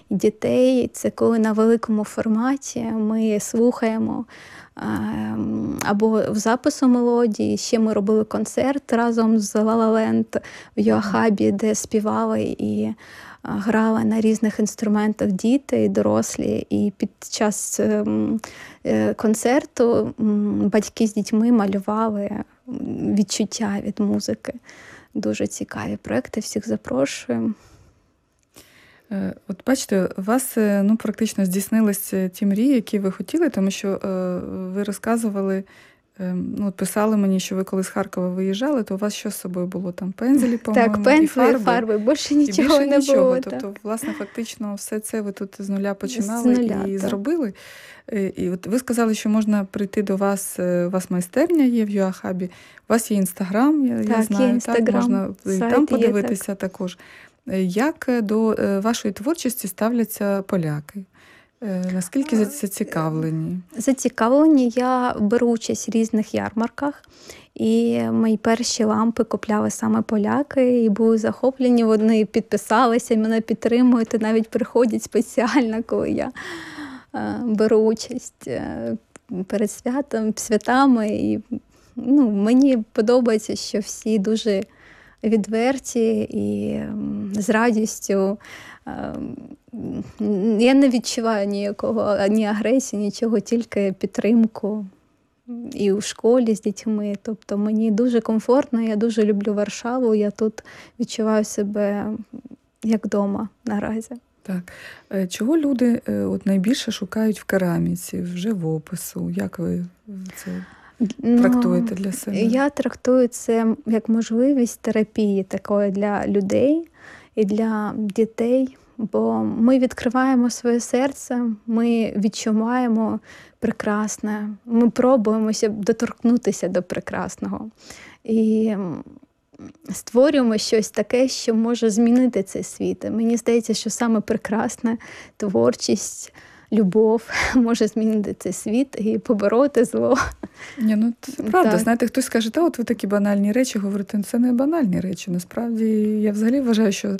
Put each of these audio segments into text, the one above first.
і дітей. Це коли на великому форматі ми слухаємо або в запису мелодії. Ще ми робили концерт разом з La La Land в Йоахабі, де співали і грали на різних інструментах діти і дорослі. І під час концерту батьки з дітьми малювали відчуття від музики. Дуже цікаві проекти, всіх запрошуємо. От бачите, у вас практично здійснилися ті мрії, які ви хотіли, тому що ви розказували, писали мені, що ви коли з Харкова виїжджали, то у вас що з собою було? Там пензелі, по-моєму, так, пензелі, фарби, більше нічого не було. Тобто, власне, фактично, все це ви тут з нуля починали і зробили. І от ви сказали, що можна прийти до вас, у вас майстерня є в Йоахабі, у вас є Інстаграм, я знаю, є Інстаграм, так, можна і там подивитися так. також. Як до вашої творчості ставляться поляки? Наскільки зацікавлені? Зацікавлені. Я беру участь в різних ярмарках. І мої перші лампи купляли саме поляки. І були захоплені, вони підписалися, мене підтримують. І навіть приходять спеціально, коли я беру участь перед святами. І мені подобається, що всі дуже відверті і з радістю. Я не відчуваю ні агресії, нічого, тільки підтримку і у школі з дітьми. Тобто мені дуже комфортно, я дуже люблю Варшаву, я тут відчуваю себе як вдома наразі. Так. Чого люди найбільше шукають в кераміці, в живопису? Як ви це трактуєте для себе? Я трактую це як можливість терапії такої для людей і для дітей, бо ми відкриваємо своє серце, ми відчуваємо прекрасне, ми пробуємося доторкнутися до прекрасного. І створюємо щось таке, що може змінити цей світ. Мені здається, що саме прекрасна творчість, любов може змінити цей світ і побороти зло. Це правда. Так. Знаєте, хтось скаже, от ви такі банальні речі говорите. Це не банальні речі. Насправді, я взагалі вважаю, що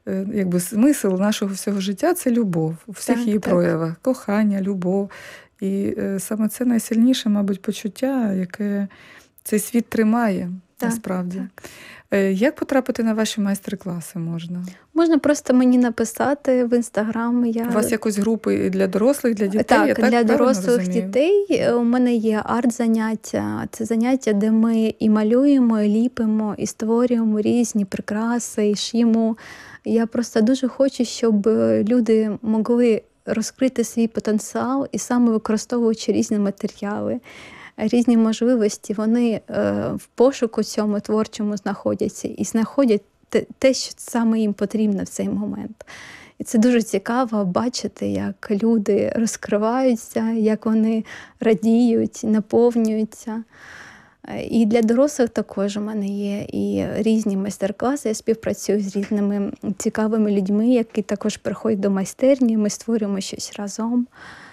смисл нашого всього життя – це любов у всіх її проявах. Кохання, любов. І саме це найсильніше, мабуть, почуття, яке цей світ тримає, насправді. Так. Як потрапити на ваші майстер-класи можна? Можна просто мені написати в Інстаграм. У вас якось групи для дорослих, для дітей? Так, для дорослих дітей. У мене є арт-заняття. Це заняття, де ми і малюємо, і ліпимо, і створюємо різні прикраси, і шиємо. Я просто дуже хочу, щоб люди могли розкрити свій потенціал і саме використовуючи різні матеріали, різні можливості, вони в пошуку цьому творчому знаходяться і знаходять те, що саме їм потрібно в цей момент. І це дуже цікаво бачити, як люди розкриваються, як вони радіють, наповнюються. І для дорослих також у мене є і різні майстер-класи. Я співпрацюю з різними цікавими людьми, які також приходять до майстерні, ми створюємо щось разом.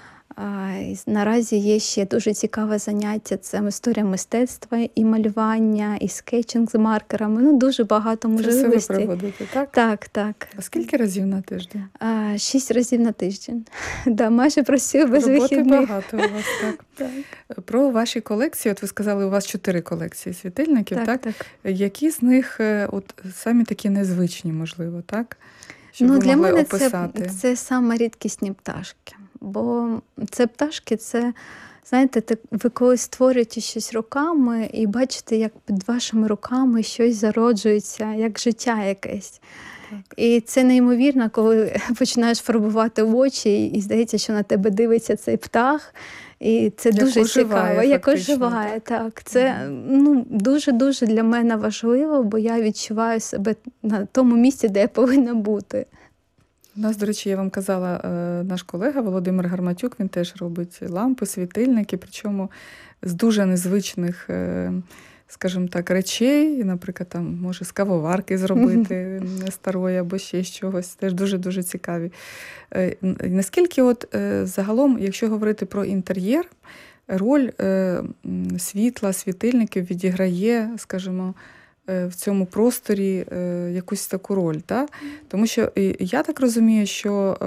Наразі є ще дуже цікаве заняття, це історія мистецтва, і малювання, і скетчинг з маркерами. Дуже багато можливостей. Це ви проводите, так? Так. А скільки разів на тиждень? 6 разів на тиждень. Майже працюю без вихідних. Роботи багато у вас, так. Про ваші колекції, от ви сказали, у вас 4 колекції світильників, так? Які з них самі такі незвичні, можливо, так? Щоб ви для могли мене описати. це саме рідкісні пташки. Бо це пташки, знаєте, ви коли створюєте щось руками і бачите, як під вашими руками щось зароджується, як життя якесь. Так. І це неймовірно, коли починаєш фарбувати очі і здається, що на тебе дивиться цей птах. І це дуже цікаво, як оживає. Так. Це дуже-дуже для мене важливо, бо я відчуваю себе на тому місці, де я повинна бути. У нас, до речі, я вам казала, наш колега Володимир Гарматюк, він теж робить лампи, світильники, причому з дуже незвичних, скажімо так, речей. Наприклад, там може з кавоварки зробити старої або ще з чогось. Теж дуже-дуже цікаві. Наскільки загалом, якщо говорити про інтер'єр, роль світла, світильників відіграє, скажімо, в цьому просторі якусь таку роль, так? Тому що я так розумію, що